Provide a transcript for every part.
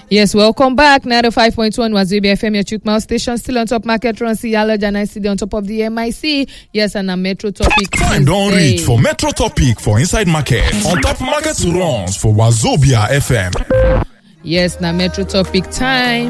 Yes, welcome back. 95.1 Wazobia FM, your Chukma station, still on top market run. See Yalo Jana City on top of the MIC. Yes, and a Metro Topic. Time don't reach for Metro Topic for Inside Market. On top market runs for Wazobia FM. Yes, now Metro Topic time.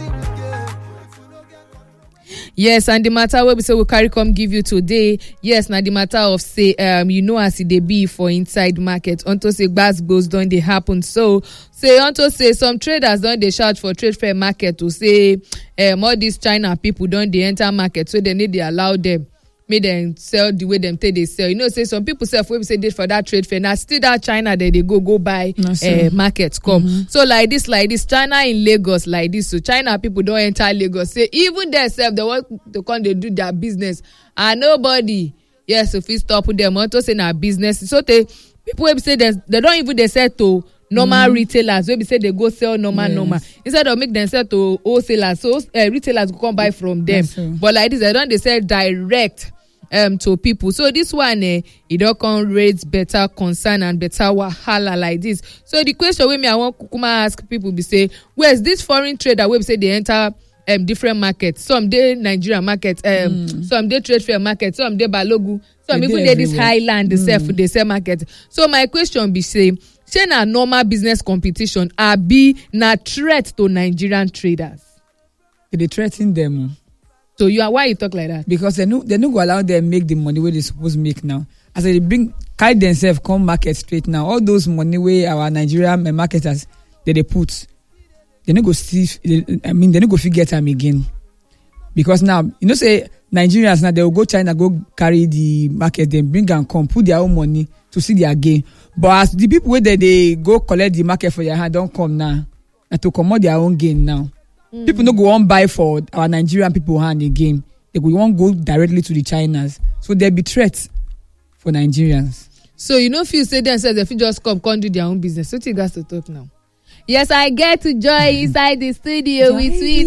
Yes, and the matter where we say we carry come give you today. Yes, now the matter of say you know as it dey be for inside market. Unto say gbas don't they happen. So say unto say some traders don't they shout for trade fair market to say all these China people don't they enter market, so they need to allow them. Make them sell the way them take they sell. You know, say some people sell for we say this for that trade fair. Now still that China they go buy markets come. Mm-hmm. So like this China in Lagos like this. So China people don't enter Lagos. Say even themselves they want to come they do their business and nobody yes if we stop with them want to say na business. So they people will say they don't even they sell to normal retailers. We say they go sell normal instead of make them sell to wholesalers. So retailers go come buy from them. But like this, they sell direct to people. So this one it don't come raise better concern and better wahala like this. So the question with me I want to ask people be say, where's this foreign trader we say they enter different markets? Some day Nigerian market, some day trade fair market, some day Balogu, some even day this Highland they sell market. So my question be say na normal business competition be na threat to Nigerian traders? They threaten them. So why you talk like that? Because they no go allow them make the money where they supposed to make now. As they carry themselves come market straight now. All those money where our Nigerian marketers they put, they no go see. They no go forget them again. Because now you know say Nigerians now they will go China go carry the market, then bring and come put their own money to see their gain. But as the people where they go collect the market for their hand don't come now, and to come out their own gain now. People no go on buy for our Nigerian people hand again. They go want go directly to the Chinas. So there be threats for Nigerians. So you know if you say themselves if you just come do their own business, what you guys to talk now? Yes, I get to join inside the studio with me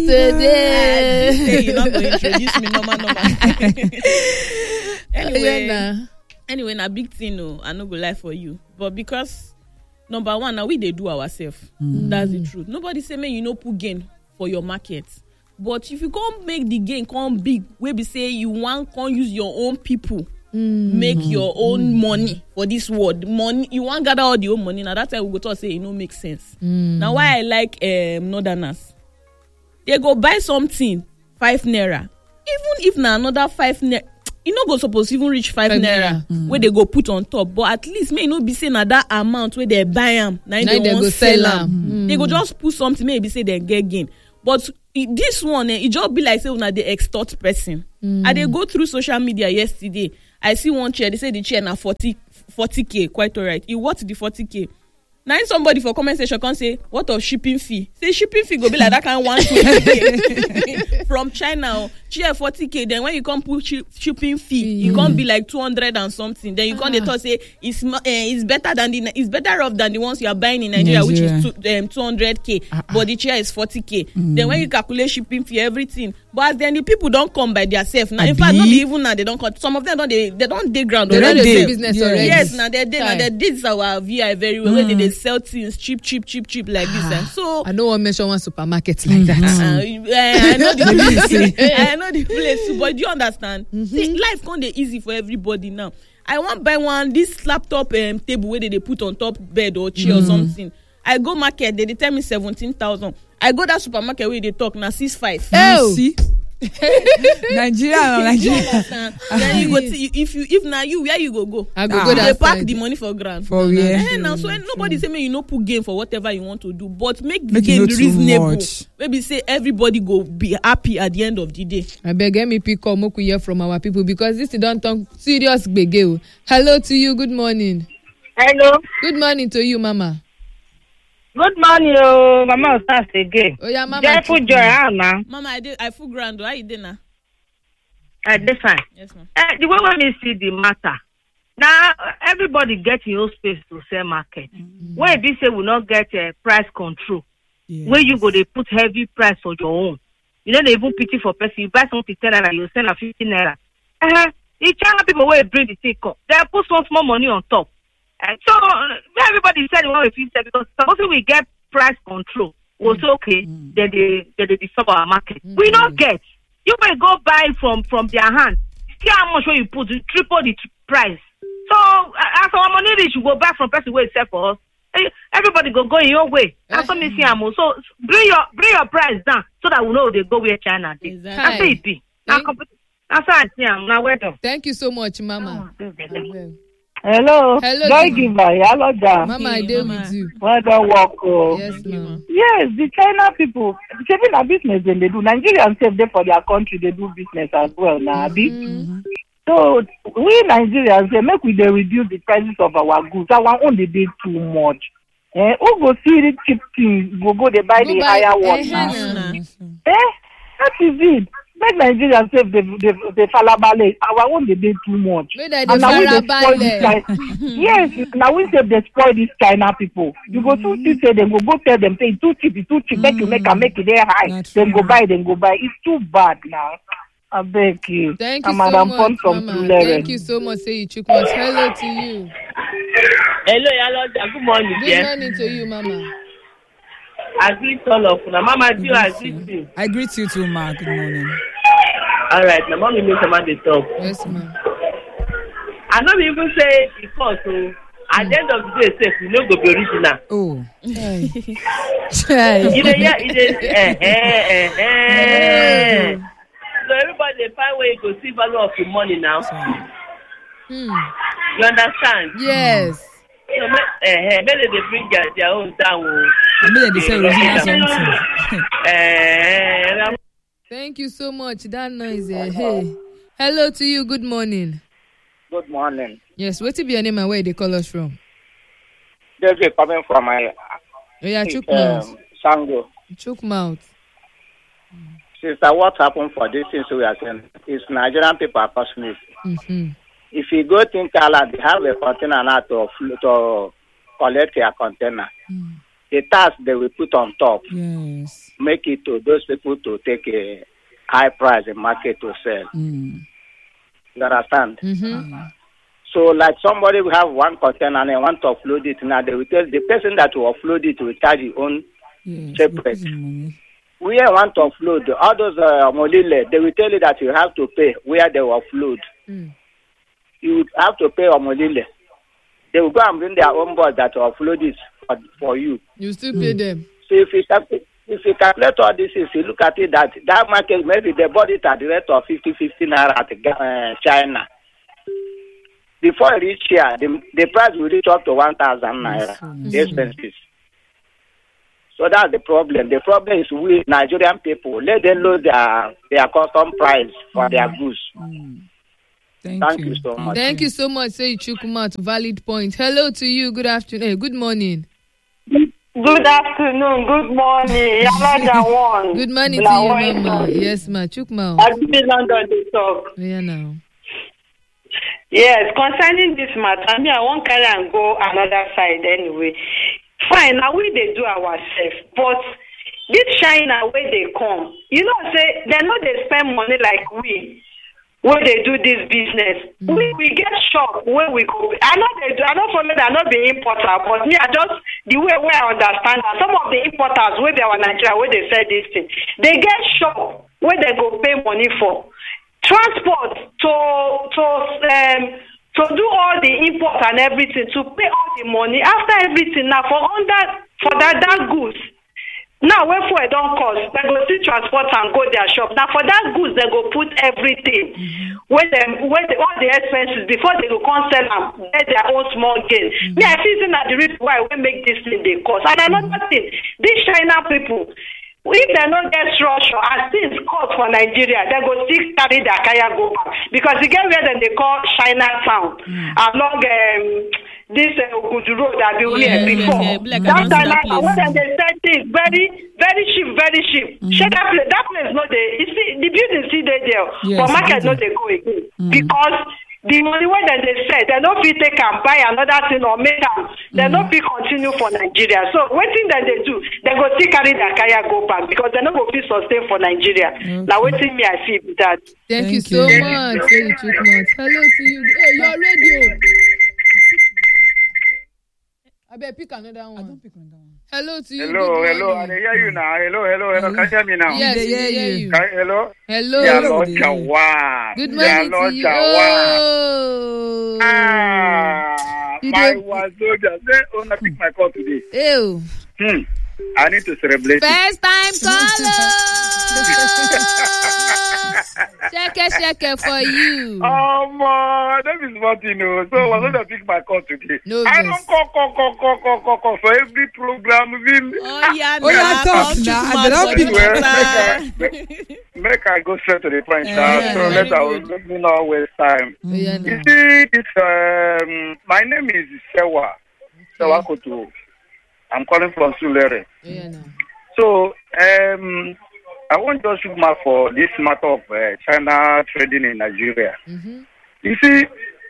today. You're not going to introduce me normal. Anyway, na big thing no, I no go lie for you. But because number one, now we they do ourselves. That's the truth. Nobody say me you no put gain for your market. But if you can't make the gain come big, where we say you want can't use your own people, make your own money for this world. Money you want gather all the own money. Now that's why we go to say it no make sense. Now why I like Northerners, they go buy something 5 naira. Even if na another 5 naira, you no go suppose even reach 5 naira where they go put on top. But at least may not be saying that amount where they buy them, now they go sell them. They go just put something maybe say they get gain. But this one, it just be like say when they extort person. I they go through social media yesterday. I see one chair. They say the chair na 40K. Quite alright. You what the 40K? Now somebody for comment section can say what of shipping fee? Say shipping fee go be like that kind 120K from China. Chair 40K. Then when you come put shipping fee, you can't be like 200 and something. Then you can't they talk say it's better than it's better off than the ones you are buying in Nigeria, which is 200K. But the chair is 40K. Then when you calculate shipping fee, everything. But then the people don't come by themselves. Now in fact, not even now they don't come. Some of them they don't dig ground. They don't do business already. Yes, now they did. Now they did our VI very well. Where they sell things cheap like this. And so I don't want to mention one supermarket like that. I know the place. I know the place. But do you understand? See, life can't be easy for everybody now. I want buy this laptop table where they put on top bed or chair or something. I go market, they tell me 17,000. I go that supermarket where they talk now 6,500. Oh, see. Nigeria. Then you go if now you where you go. I go they pack the money for grand. For real. Now so nobody say me you no put gain for whatever you want to do, but make the gain reasonable. Maybe say everybody go be happy at the end of the day. I beg me pick up moku hear from our people because this don't talk serious gbege. Hello to you. Good morning. Hello. Good morning to you, Mama. Good morning, Mama. Start again. Oh yeah, Mama. Joyful joy, Mama. Mama, I full grand. How you doing now? I did fine. Yes, ma'am. The way when you see the matter, now everybody get your space to sell market. Where this say will not get price control. Yes. Where you go, they put heavy price for your own. You know they even pity for person. You buy something 10 naira, you sell at 15 naira. The China people will bring the thing up. They put some small money on top. And so everybody said we want to feel because supposedly we get price control. was okay, then they disturb our market. We don't get. You may go buy from their hand. See how much when you put, you triple the price. So as our money reach, you go back from person where it sell for us. Everybody go in your way. That's what me see. So bring your price down so that we know they go where China did. Exactly. That's it be. That's how I see. Now well done. Thank you so much, Mama. Hello. Hello. Hello, Mama, I deal with you. Well done, work. Yes, ma'am. Yes, the China people, saving a business then they do. Nigerians save them for their country, they do business as well now. So we Nigerians say make we they reduce the prices of our goods. Our own they did too much. Who go see the cheap things? Go they buy the higher one now. That is it. Make Nigerians save the falabale. Our own they did too much. And now we spoil this China. Yes, now we say they spoil these China people. You go too cheap, say them go tell them say it's too cheap. Make you make it there high. Then go buy. It's too bad now. I beg you. Thank you Madam so much, Mama. Thank you so much. Say you Chukwumas. Hello to you. Hello. Good morning. Good morning to you, Mama. I greet all of you. Mama, do I greet you? I greet you too, Ma. Good morning. All right. Now, mommy make some of the talk. Yes, ma'am. I know even say because at the end of the day, safe, you know, go be original. Oh. So everybody they find where you go see value of the money now. You understand? Yes. So maybe they bring their own down. Maybe they say original something. Thank you so much. That noise. Hey. Hello to you. Good morning. Good morning. Yes. What be your name and where they call us from? David coming from my Chukmouth. Sango. Chukmouth. Sister, what happened for this thing we are saying is Nigerian people are cosmic. If you go to Kala, they have a container now to collect their container. The tax they will put on top, make it to those people to take a high price in market to sell. You understand? So, like somebody will have one container and they want to offload it. Now, they will tell the person that will offload it will charge his own separate. We want to offload. All those Molile, they will tell you that you have to pay where they will offload. You have to pay Molile. They will go and bring their own board that will offload it for you. You still pay them. So if you calculate all this, if you look at it, that market, maybe they bought it at the rate of 50 naira at China. Before it reach here, the price will reach up to 1,000 naira. The expenses. So that's the problem. The problem is we Nigerian people, let them know their custom price for their goods. Thank you so much. Thank you so much. Say Chukwumat, valid point. Hello to you. Good afternoon. Good morning. Good afternoon. Good morning. Good morning to you, Mama. Yes, ma. Chukma. I've been London to talk. Yeah, now. Yes, concerning this matter, I won't carry and go another side anyway. Fine, now we they do ourselves, but this China where they come, you know, say they know they spend money like we. When they do this business, we get shocked when we go. I know they do. I don't follow that. I not the importer, but me, I just the way where I understand that some of the importers where they are Nigeria, where they sell this thing, they get shocked when they go pay money for transport to do all the import and everything, to pay all the money after everything. Now for that goods. Now, when for it don't cost, they go see transport and go their shop. Now, for that goods, they go put everything. When all the expenses before they go come sell and get their own small gain. Me, I feel that the reason why we make this thing they cost. And another thing, these China people, if they don't get structure and things cost for Nigeria, they go still carry their kaya go back. Because you get where they call Chinatown along this Ogudu road that we were here before. That time, when they said things very, very cheap. Share that place no they. You see, the building still there, but market no they go again because the money when they say they don't fit take and buy another thing or make them. They don't fit continue for Nigeria. So what thing that they do, they go still carry their kaya go back because they don't go fit sustain for Nigeria. Now what thing me I feel that. Thank you so much. Hello to you. Hey, your radio. I better pick another one. I don't pick another one. Hello to you. Hello. I hear you now. Hello. Can you hear me now? Yes, we hear you. Hello. Hello. Lord Jawan. Good morning to you. Oh. My Wazobia. Say, I pick my call today. Ew. I need to celebrate. First time caller. Check for you. That is what you know. So I was going to pick my call today. No, I don't call for every program. Make I go straight to the point. Let me not waste time. You see, my name is Sewa Kotu. I'm calling from Sulere. So, I want to shoot my for this matter of China trading in Nigeria. You see,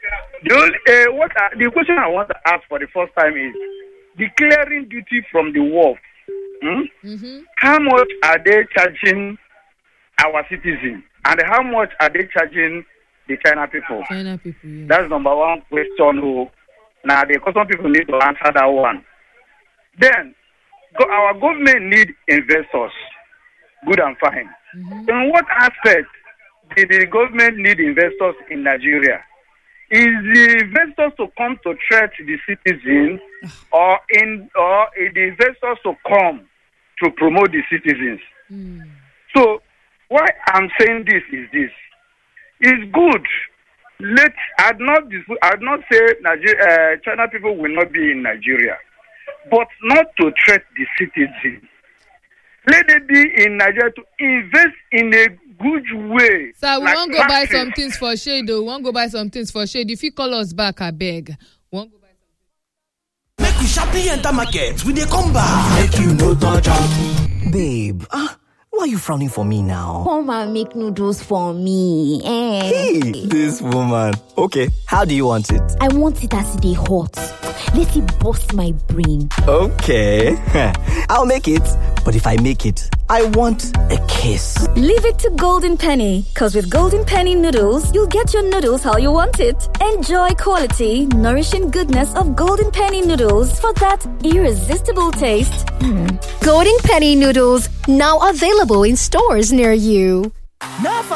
the question I want to ask for the first time is the clearing duty from the wharf. How much are they charging our citizens, and how much are they charging the China people? Yeah. That's number one question. Now the custom people need to answer that one. Then, our government need investors. Good and fine. In what aspect did the government need investors in Nigeria? Is the investors to come to trade the citizens, or the investors to come to promote the citizens? So, why I'm saying this is this: it's good. I'd not say China people will not be in Nigeria, but not to trade the citizens. Let it be in Nigeria to invest in a good way. Sir, we won't go buy some things for shade, though. We won't go buy some things for shade. If you call us back, I beg. Won't go buy some. Make we sharply enter market. We dey come back. Make you no touch am. Babe, why are you frowning for me now? Come and make noodles for me. Hey, this woman. Okay, how do you want it? I want it as they hot. Let it bust my brain. Okay, I'll make it. But if I make it, I want a kiss. Leave it to Golden Penny, because with Golden Penny noodles, you'll get your noodles how you want it. Enjoy quality, nourishing goodness of Golden Penny noodles for that irresistible taste. Golden Penny noodles, now available in stores near you. Now